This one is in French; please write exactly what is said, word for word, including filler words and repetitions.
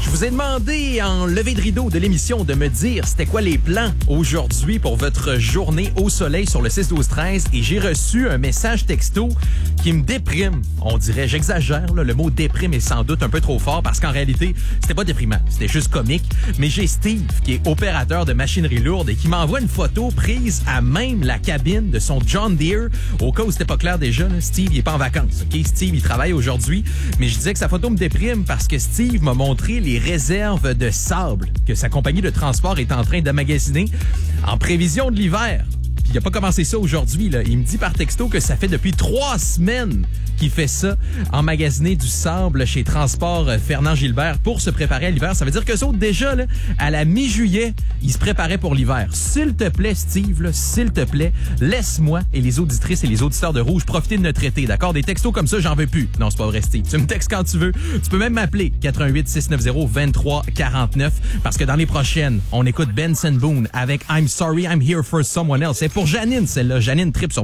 Je vous ai demandé en levée de rideau de l'émission de me dire c'était quoi les plans aujourd'hui pour votre journée au soleil sur le six douze treize et j'ai reçu un message texto qui me déprime. On dirait, j'exagère, là, le mot déprime est sans doute un peu trop fort parce qu'en réalité, c'était pas déprimant, c'était juste comique. Mais j'ai Steve qui est opérateur de machinerie lourde et qui m'envoie une photo prise à même la cabine de son John Deere. Au cas où c'était pas clair déjà, là, Steve il est pas en vacances. Ok, Steve il travaille aujourd'hui, mais je disais que sa photo me déprime parce que Steve m'a montré les réserves de sable que sa compagnie de transport est en train d'emmagasiner en prévision de l'hiver. Puis il a pas commencé ça aujourd'hui, là. Il me dit par texto que ça fait depuis trois semaines qu'il fait ça, emmagasiner du sable chez Transport Fernand Gilbert pour se préparer à l'hiver. Ça veut dire que autres, déjà, là, à la mi-juillet, ils se préparaient pour l'hiver. S'il te plaît, Steve, là, s'il te plaît, laisse-moi et les auditrices et les auditeurs de Rouge profiter de notre été, d'accord? Des textos comme ça, j'en veux plus. Non, c'est pas vrai, Steve. Tu me textes quand tu veux. Tu peux même m'appeler quatre un huit, six neuf zéro, deux trois quatre neuf parce que dans les prochaines, on écoute Benson Boone avec I'm Sorry, I'm Here for Someone Else. C'est pour Janine, celle-là. Janine tripe sur